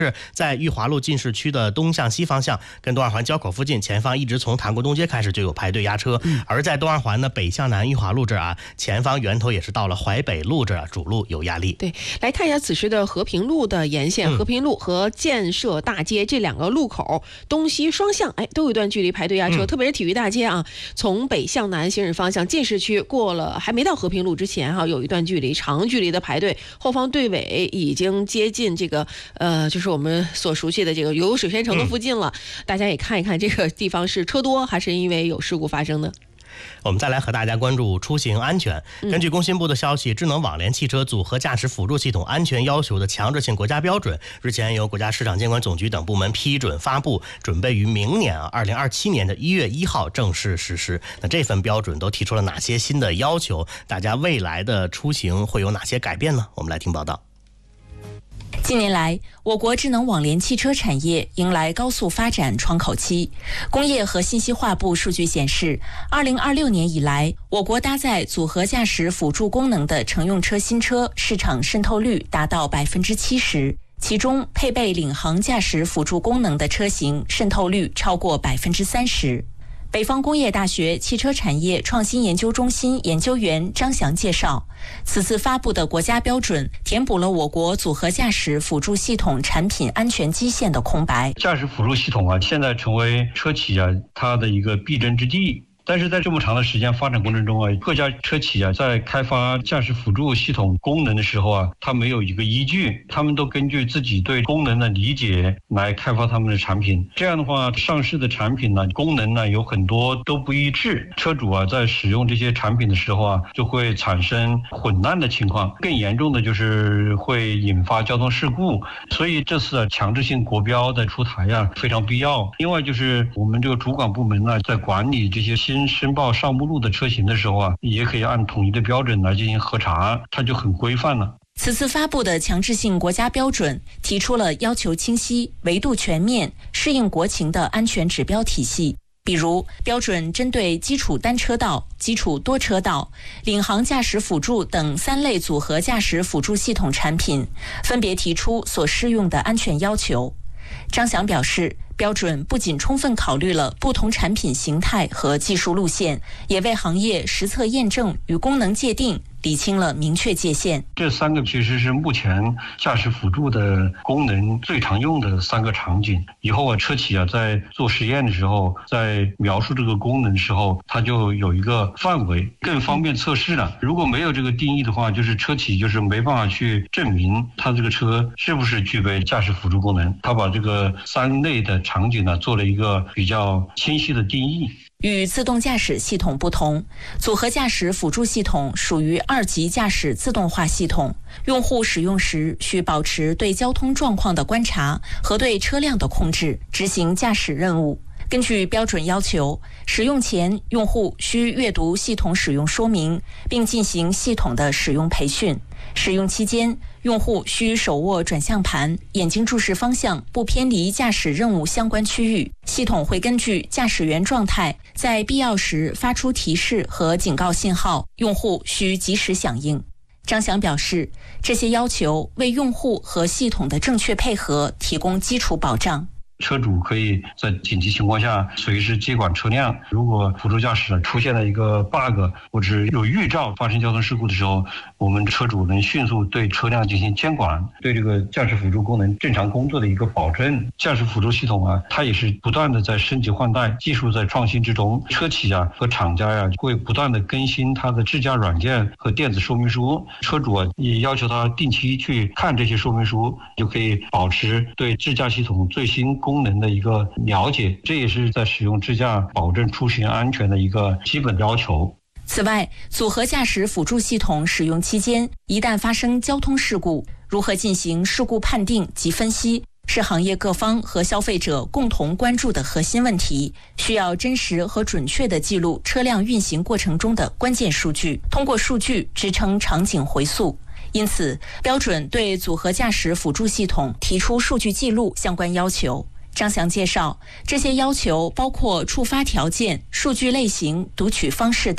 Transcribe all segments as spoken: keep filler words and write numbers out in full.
是在裕华路进市区的东向西方向，跟东二环交口附近，前方一直从谭国东街开始就有排队压车。嗯、而在东二环的北向南裕华路这儿啊，前方源头也是到了淮北路这儿，主路有压力。 对，来看一下此时的和平路的沿线，嗯、和平路和建设大街这两个路口东西双向，哎，都有一段距离排队压车，嗯、特别是体育大街啊，从北向南行驶方向进市区过了，还没到和平路之前哈、啊，有一段距离长距离的排队，后方队尾已经接近这个呃，就是我们所熟悉的这个有水仙城的附近了。嗯、大家也看一看这个地方是车多还是因为有事故发生的。 我们再来和大家关注出行安全。根据工信部的消息，智能网联汽车组合驾驶辅助系统安全要求的强制性国家标准日前由国家市场监管总局等部门批准发布，准备于明年啊二零二七年的一月一号正式实施。那这份标准都提出了哪些新的要求？大家未来的出行会有哪些改变呢？我们来听报道。 近年来，我国智能网联汽车产业迎来高速发展窗口期。工业和信息化部数据显示，二零二六年以来，我国搭载组合驾驶辅助功能的乘用车新车市场渗透率达到百分之七十，其中配备领航驾驶辅助功能的车型渗透率超过百分之三十。北方工业大学汽车产业创新研究中心研究员张翔介绍，此次发布的国家标准填补了我国组合驾驶辅助系统产品安全基线的空白。 驾驶辅助系统啊，现在成为车企啊它的一个必争之地。但是在这么长的时间发展过程中啊，各家车企啊在开发驾驶辅助系统功能的时候啊，它没有一个依据，他们都根据自己对功能的理解来开发他们的产品。这样的话，上市的产品呢，功能呢有很多都不一致，车主啊在使用这些产品的时候啊，就会产生混乱的情况，更严重的就是会引发交通事故。所以这次啊强制性国标的出台啊非常必要。另外就是我们这个主管部门呢，在管理这些新申报上目录的车型的时候啊，也可以按统一的标准来进行核查，它就很规范了。 此次发布的强制性国家标准提出了要求清晰、维度全面、适应国情的安全指标体系。比如，标准针对基础单车道、基础多车道、领航驾驶辅助等三类组合驾驶辅助系统产品，分别提出所适用的安全要求。张翔表示，标准不仅充分考虑了不同产品形态和技术路线，也为行业实测验证与功能界定理清了明确界限。 这三个其实是目前驾驶辅助的功能最常用的三个场景。以后啊，车企啊在做实验的时候，在描述这个功能的时候，它就有一个范围，更方便测试了。如果没有这个定义的话，就是车企就是没办法去证明它这个车是不是具备驾驶辅助功能。它把这个三类的场景呢做了一个比较清晰的定义。 与自动驾驶系统不同，组合驾驶辅助系统属于二级驾驶自动化系统，用户使用时需保持对交通状况的观察和对车辆的控制，执行驾驶任务。根据标准要求，使用前用户需阅读系统使用说明，并进行系统的使用培训。使用期间，用户需手握转向盘，眼睛注视方向，不偏离驾驶任务相关区域。系统会根据驾驶员状态，在必要时发出提示和警告信号，用户需及时响应。张翔表示，这些要求为用户和系统的正确配合提供基础保障。 车主可以在紧急情况下随时接管车辆，如果辅助驾驶出现了一个 bug 或者有预兆发生交通事故的时候，我们车主能迅速对车辆进行监管，对这个驾驶辅助功能正常工作的一个保证。驾驶辅助系统啊，它也是不断的在升级换代，技术在创新之中。车企啊和厂家呀、啊、会不断的更新它的智驾软件和电子说明书，车主啊也要求他定期去看这些说明书，就可以保持对智驾系统最新功能的一个了解，这也是在使用智驾保证出行安全的一个基本要求。 此外，组合驾驶辅助系统使用期间，一旦发生交通事故，如何进行事故判定及分析，是行业各方和消费者共同关注的核心问题，需要真实和准确地记录车辆运行过程中的关键数据，通过数据支撑场景回溯。因此，标准对组合驾驶辅助系统提出数据记录相关要求。张翔介绍，这些要求包括触发条件、数据类型、读取方式等。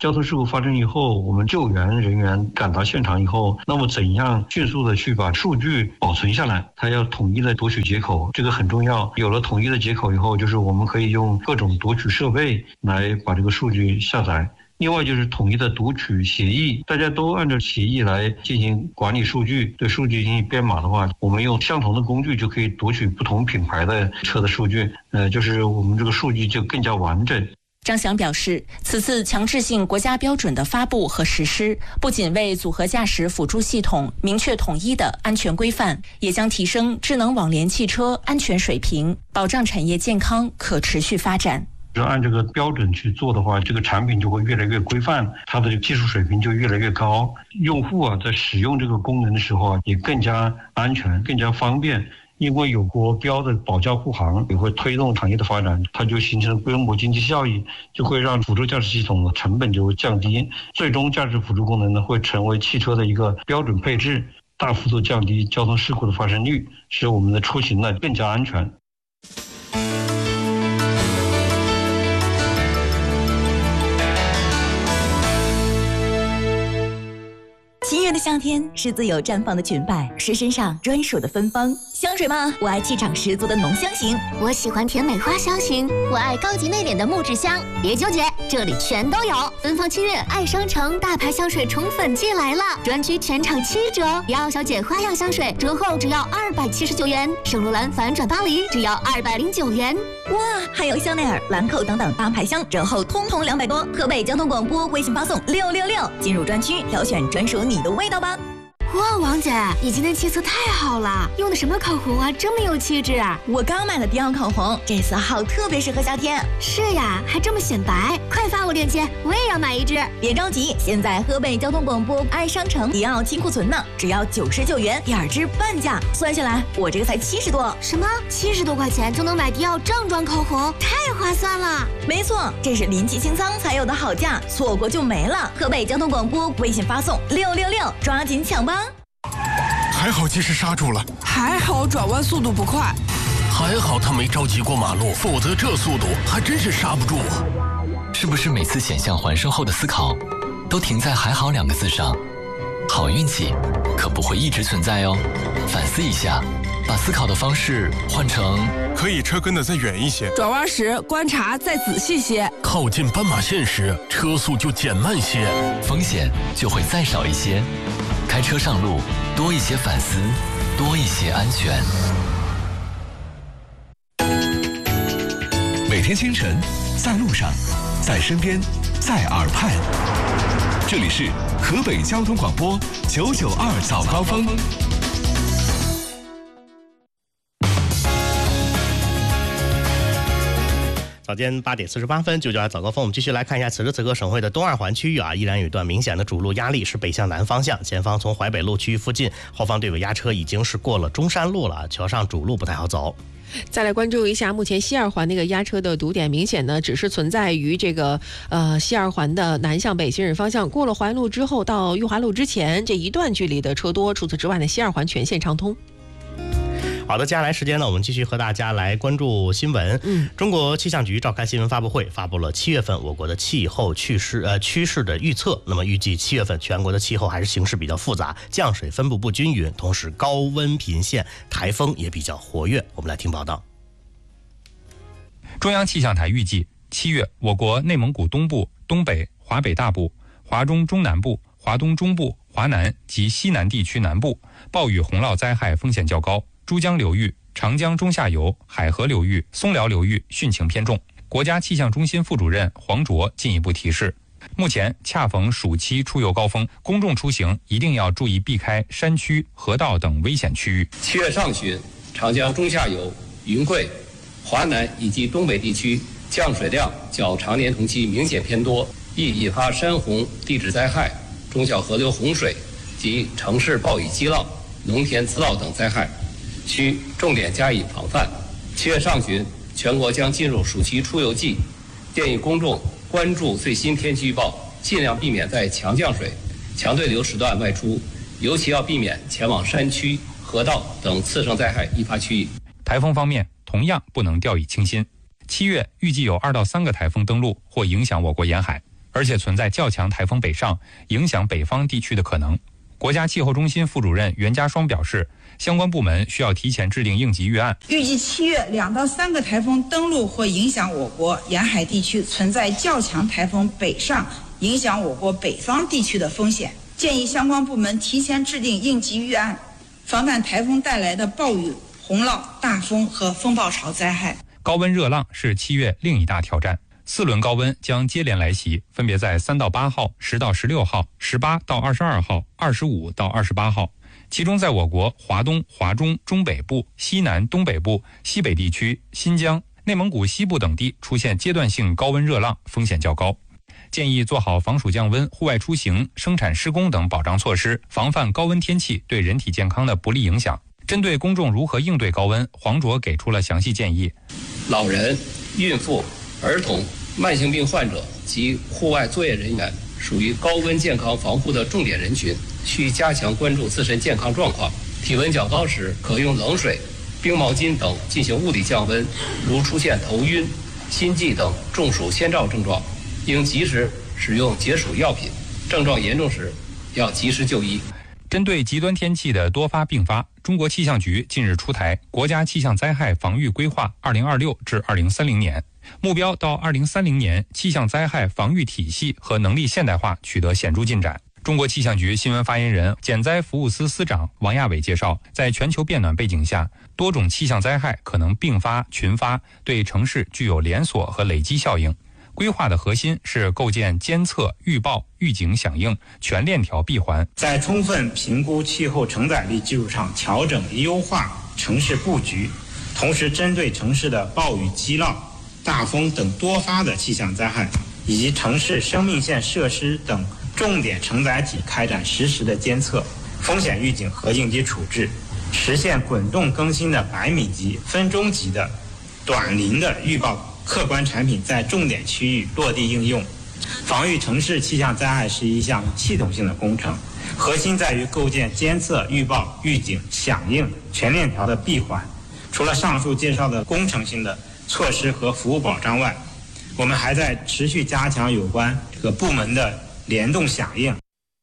交通事故发生以后，我们救援人员赶到现场以后，那么怎样迅速的去把数据保存下来？它要统一的读取接口，这个很重要。有了统一的接口以后，就是我们可以用各种读取设备来把这个数据下载。另外就是统一的读取协议，大家都按照协议来进行管理数据，对数据进行编码的话，我们用相同的工具就可以读取不同品牌的车的数据，呃，就是我们这个数据就更加完整。 张翔表示，此次强制性国家标准的发布和实施，不仅为组合驾驶辅助系统明确统一的安全规范，也将提升智能网联汽车安全水平，保障产业健康可持续发展。 按这个标准去做的话，这个产品就会越来越规范，它的技术水平就越来越高。用户啊，在使用这个功能的时候啊，也更加安全、更加方便。因为有国标的保驾护航，也会推动行业的发展，它就形成规模经济效益，就会让辅助驾驶系统的成本就降低，最终驾驶辅助功能呢会成为汽车的一个标准配置，大幅度降低交通事故的发生率，使我们的出行呢更加安全。 七月的夏天是自由绽放的裙摆，是身上专属的芬芳。香水吗？我爱气场十足的浓香型， 我喜欢甜美花香型，我爱高级内敛的木质香。别纠结，这里全都有。芬芳七月爱商城大牌香水宠粉季来了，专区全场七折，迪奥小姐花样香水折后只要二百七十九元，圣罗兰反转巴黎只要二百零九元。 哇，还有香奈儿、兰蔻等等大牌香折后通通两百多。河北交通广播微信发送六六六，进入专区挑选专属你的味道吧。 哇，王姐，你今天气色太好了，用的什么口红啊，这么有气质啊！ 我刚买了迪奥口红，这色号特别适合夏天。 是呀，还这么显白，快发我链接，我也要买一支。 别着急，现在河北交通广播爱商城迪奥清库存呢，只要九十九元，第二支半价，算下来我这个才七十多。 什么？七十多块钱就能买迪奥正装口红，太划算了！ 没错，这是临期清仓才有的好价，错过就没了。河北交通广播微信发送六六六，抓紧抢吧！ 还好及时刹住了， 还好转弯速度不快， 还好他没着急过马路，否则这速度还真是刹不住啊！ 是不是每次险象环生后的思考，都停在“还好”两个字上？好运气可不会一直存在哦，反思一下，把思考的方式换成可以车跟得再远一些， 转弯时观察再仔细些， 靠近斑马线时车速就减慢些， 风险就会再少一些。开车上路，多一些反思，多一些安全。 每天清晨，在路上，在身边，在耳畔，这里是河北交通广播九九二早高峰。 早间八点四十八分，九九二早高峰，我们继续来看一下，此时此刻省会的东二环区域啊，依然有一段明显的主路压力，是北向南方向，前方从淮北路区域附近，后方队尾压车已经是过了中山路了，桥上主路不太好走。 再来关注一下，目前西二环那个压车的堵点明显呢，只是存在于这个呃西二环的南向北行驶方向，过了淮路之后到裕华路之前这一段距离的车多，除此之外呢，西二环全线畅通。 好的，接下来时间呢，我们继续和大家来关注新闻。 嗯， 中国气象局召开新闻发布会，发布了七月份我国的气候趋势呃趋势的预测。那么预计七月份全国的气候还是形势比较复杂，降水分布不均匀，同时高温频现，台风也比较活跃。我们来听报道。 中央气象台预计，七月我国内蒙古东部、东北、华北大部、华中中南部、华东中部、华南及西南地区南部暴雨洪涝灾害风险较高。珠江流域、长江中下游、海河流域、松辽流域汛情偏重。国家气象中心副主任黄卓进一步提示，目前恰逢暑期出游高峰，公众出行一定要注意避开山区、河道等危险区域。 七月上旬，长江中下游、云贵、华南以及东北地区降水量较常年同期明显偏多，易引发山洪、地质灾害、中小河流洪水及城市暴雨激涝、农田滋涝等灾害，需重点加以防范。七月上旬，全国将进入暑期出游季，建议公众关注最新天气预报，尽量避免在强降水、强对流时段外出，尤其要避免前往山区、河道等次生灾害易发区域。 台风方面，同样不能掉以轻心。七月预计有二到三个台风登陆或影响我国沿海， 而且存在较强台风北上，影响北方地区的可能。国家气候中心副主任袁家双表示，相关部门需要提前制定应急预案。 预计七月两到三个台风登陆或影响我国沿海地区，存在较强台风北上影响我国北方地区的风险。建议相关部门提前制定应急预案，防范台风带来的暴雨、洪涝、大风和风暴潮灾害。 高温热浪是七月另一大挑战。四轮高温将接连来袭，分别在三到八号、十到十六号、十八到二十二号、二十五到二十八号。其中，在我国华东、华中、中北部、西南、东北部、西北地区、新疆、内蒙古西部等地出现阶段性高温热浪，风险较高。建议做好防暑降温、户外出行、生产施工等保障措施，防范高温天气对人体健康的不利影响。针对公众如何应对高温，黄卓给出了详细建议。 老人、孕妇、儿童、慢性病患者及户外作业人员属于高温健康防护的重点人群，需加强关注自身健康状况。体温较高时，可用冷水、冰毛巾等进行物理降温。如出现头晕、心悸等中暑先兆症状，应及时使用解暑药品，症状严重时要及时就医。 针对极端天气的多发并发，中国气象局近日出台《国家气象灾害防御规划（二零二六至二零三零年）》，目标到二零三零年，气象灾害防御体系和能力现代化取得显著进展。中国气象局新闻发言人、减灾服务司司长王亚伟介绍，在全球变暖背景下，多种气象灾害可能并发、群发，对城市具有连锁和累积效应。规划的核心是构建监测、预报、预警、响应全链条闭环， 在充分评估气候承载力基础上调整优化城市布局，同时针对城市的暴雨、激涝、大风等多发的气象灾害，以及城市生命线设施等重点承载体开展实时的监测、风险预警和应急处置，实现滚动更新的百米级、分钟级的短临的预报客观产品在重点区域落地应用。防御城市气象灾害是一项系统性的工程，核心在于构建监测、预报、预警、响应全链条的闭环。除了上述介绍的工程性的措施和服务保障外，我们还在持续加强有关这个部门的联动响应。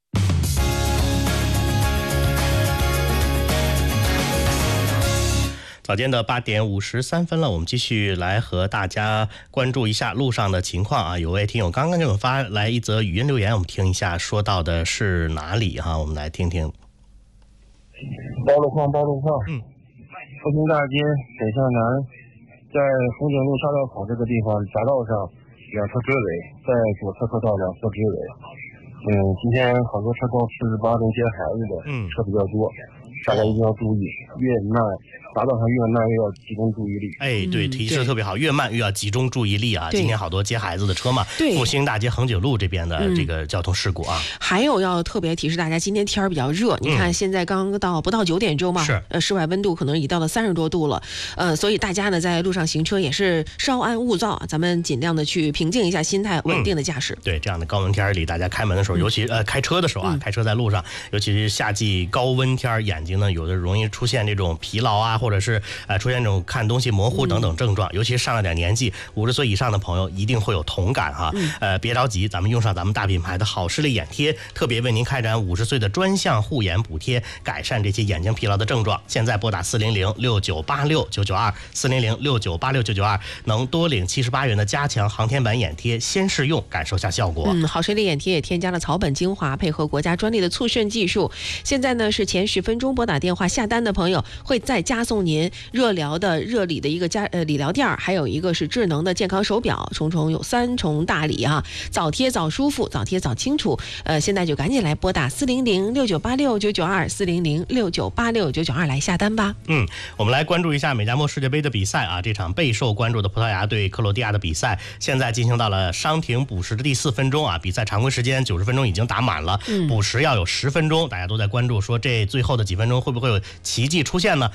早间的八点五十三分了，我们继续来和大家关注一下路上的情况啊。有位听友刚刚给我们发来一则语音留言，我们听一下说到的是哪里哈？我们来听听。 八路矿，八路矿，嗯，复兴大街北向南，在红景路下道口这个地方匝道上两侧追尾，在左侧车道两侧追尾。嗯，今天好多车道四十八中接孩子的，嗯，车比较多。大家一定要注意，越慢匝道上越慢越要集中注意力。 哎，对，提示特别好，越慢越要集中注意力啊！今天好多接孩子的车嘛，复兴大街衡景路这边的这个交通事故啊。 嗯、还有要特别提示大家，今天天儿比较热，你看现在刚到不到九点钟嘛，是呃室外温度可能已到了三十多度了，呃，所以大家呢在路上行车也是稍安勿躁，咱们尽量的去平静一下心态，稳定的驾驶。 嗯、对，这样的高温天里，大家开门的时候，尤其呃开车的时候啊，嗯、开车在路上，尤其是夏季高温天，眼睛呢有的容易出现这种疲劳啊，或者是呃出现这种看东西模糊等等症状，嗯、尤其是上了点年纪，五十岁以上的朋友一定会有同感哈。嗯、呃，别着急，咱们用上咱们大品牌的好视力眼贴，特别为您开展五十岁的专项护眼补贴，改善这些眼睛疲劳的症状。现在拨打四零零六九八六九九二，四零零六九八六九九二，能多领七十八元的加强航天版眼贴，先试用，感受下效果。 嗯，好视力眼贴也添加了草本精华，配合国家专利的促渗技术。现在呢是前十分钟拨打电话下单的朋友，会再加送您热疗的热理的一个加呃理疗垫，还有一个是智能的健康手表，重重有三重大礼啊！早贴早舒服，早贴早清楚。呃，现在就赶紧来拨打四零零六九八六九九二，四零零六九八六九九二来下单吧。 嗯，我们来关注一下美加墨世界杯的比赛啊，这场备受关注的葡萄牙对克罗地亚的比赛，现在进行到了伤停补时的第四分钟啊，比赛常规时间九十分钟已经打满了，补时要有十分钟，大家都在关注说这最后的几分钟会不会有奇迹出现呢？它还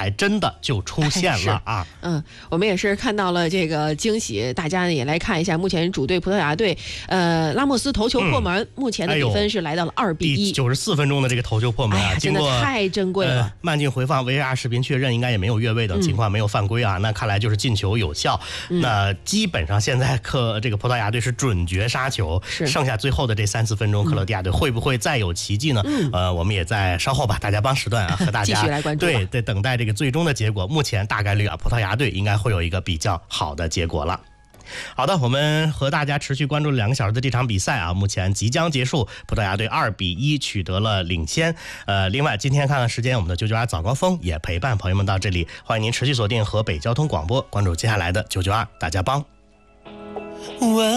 还真的就出现了啊。 嗯，我们也是看到了这个惊喜，大家也来看一下，目前主队葡萄牙队，呃，拉莫斯头球破门，嗯、目前的比分是来到了二比一。 九十四分钟的这个头球破门啊， 哎、真的太珍贵了。 呃、慢镜回放 V A R 视频确认，应该也没有越位等情况，嗯、没有犯规啊。那看来就是进球有效。嗯、那基本上现在克这个葡萄牙队是准绝杀球，剩下最后的这三四分钟，克罗地亚队会不会再有奇迹呢？嗯、呃，我们也在稍后吧，大家帮时段啊和大家继续来关注。 对，在等待这个最终的结果。目前大概率啊，葡萄牙队应该会有一个比较好的结果了。好的，我们和大家持续关注了两个小时的这场比赛啊，目前即将结束，葡萄牙队二比一取得了领先。呃，另外今天看看时间，我们的九九二早高峰也陪伴朋友们到这里，欢迎您持续锁定河北交通广播，关注接下来的九九二大家帮。